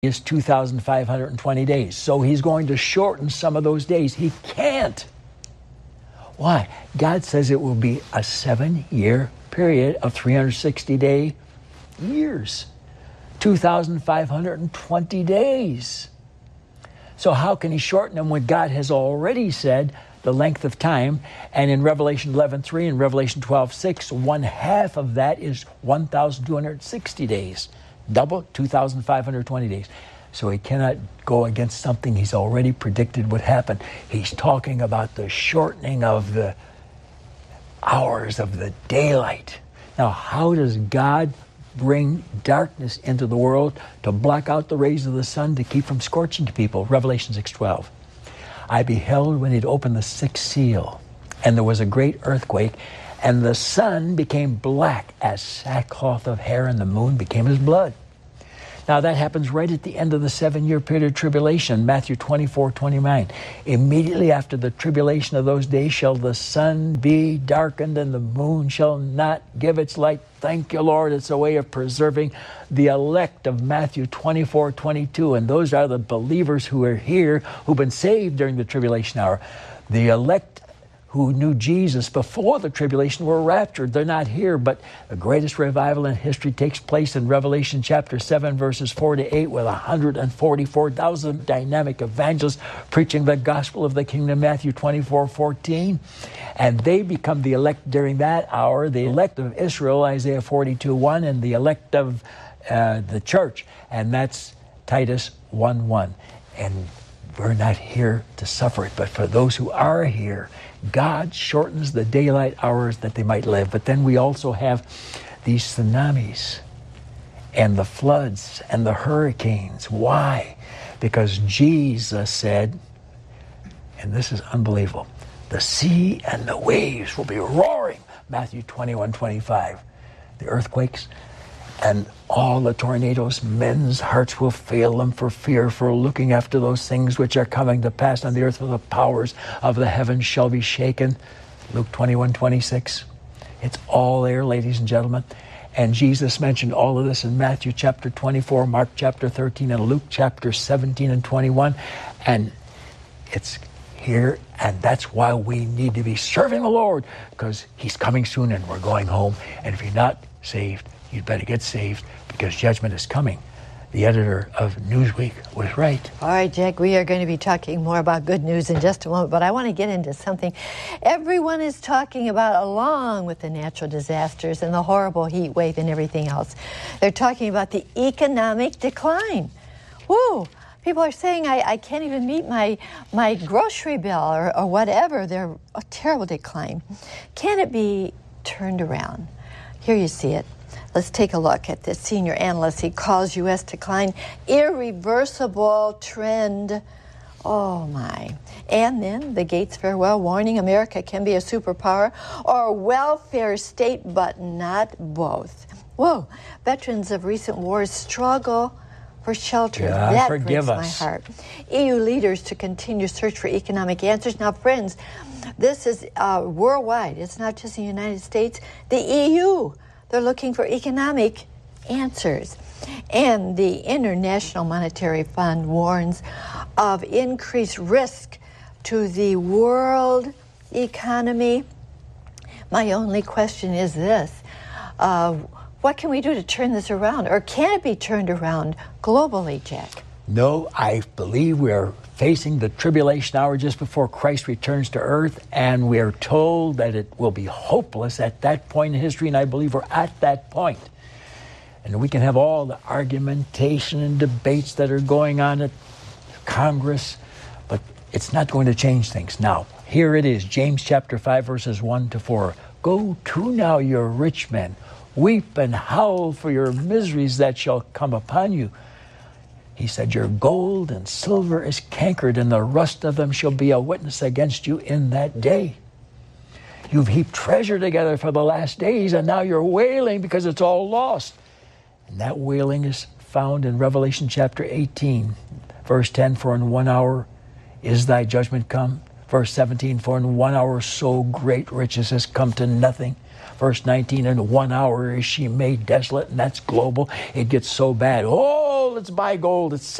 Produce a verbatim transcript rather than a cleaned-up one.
is two thousand five hundred twenty days. So he's going to shorten some of those days. He can't. Why? God says it will be a seven-year period of three hundred sixty day years. two thousand five hundred twenty days. So how can he shorten them when God has already said the length of time? And in Revelation eleven three and Revelation twelve six, one half of that is one thousand two hundred sixty days. Double, two thousand five hundred twenty days. So he cannot go against something he's already predicted would happen. He's talking about the shortening of the hours of the daylight. Now, how does God bring darkness into the world to block out the rays of the sun to keep from scorching people? Revelation six twelve. I beheld when he'd opened the sixth seal, and there was a great earthquake, and the sun became black as sackcloth of hair, and the moon became as blood. Now that happens right at the end of the seven-year period of tribulation, Matthew twenty-four twenty-nine. Immediately after the tribulation of those days shall the sun be darkened, and the moon shall not give its light. Thank you, Lord. It's a way of preserving the elect of Matthew twenty-four twenty-two. And those are the believers who are here, who've been saved during the tribulation hour. The elect who knew Jesus before the tribulation were raptured. They're not here, but the greatest revival in history takes place in Revelation chapter seven, verses four to eight, with one hundred forty-four thousand dynamic evangelists preaching the gospel of the kingdom, Matthew twenty-four fourteen. And they become the elect during that hour, the elect of Israel, Isaiah forty-two one, and the elect of uh, the church, and that's Titus one one. And we're not here to suffer it, but for those who are here, God shortens the daylight hours that they might live. But then we also have these tsunamis and the floods and the hurricanes. Why? Because Jesus said, and this is unbelievable, the sea and the waves will be roaring, Matthew twenty-one twenty-five. The earthquakes and all the tornadoes, men's hearts will fail them for fear, for looking after those things which are coming to pass on the earth, for the powers of the heavens shall be shaken. Luke twenty-one twenty-six. It's all there, ladies and gentlemen. And Jesus mentioned all of this in Matthew chapter twenty-four, Mark chapter thirteen, and Luke chapter seventeen and twenty-one. And it's here, and that's why we need to be serving the Lord, because he's coming soon and we're going home. And if you're not saved, you'd better get saved, because judgment is coming. The editor of Newsweek was right. All right, Jack, we are going to be talking more about good news in just a moment, but I want to get into something everyone is talking about, along with the natural disasters and the horrible heat wave and everything else. They're talking about the economic decline. Woo! People are saying I, I can't even meet my, my grocery bill or, or whatever. They're a terrible decline. Can it be turned around? Here you see it. Let's take a look at this senior analyst. He calls U S decline irreversible trend. Oh, my. And then the Gates farewell warning, America can be a superpower or a welfare state, but not both. Whoa. Veterans of recent wars struggle for shelter. God, that forgive breaks us. my heart. E U leaders to continue search for economic answers. Now, friends, this is uh, worldwide. It's not just the United States. The E U. They're looking for economic answers. And the International Monetary Fund warns of increased risk to the world economy. My only question is this. Uh, what can we do to turn this around? Or can it be turned around globally, Jack? No, I believe we are facing the tribulation hour just before Christ returns to earth, and we are told that it will be hopeless at that point in history, and I believe we're at that point. And we can have all the argumentation and debates that are going on at Congress, but it's not going to change things. Now, here it is, James chapter five, verses one to four. Go to now, your rich men, weep and howl for your miseries that shall come upon you. He said, your gold and silver is cankered, and the rust of them shall be a witness against you in that day. You've heaped treasure together for the last days, and now you're wailing because it's all lost. And that wailing is found in Revelation chapter eighteen, verse ten, for in one hour is thy judgment come. Verse seventeen, for in one hour so great riches has come to nothing. Verse nineteen, in one hour is she made desolate, and that's global. It gets so bad. Oh, let's buy gold. It's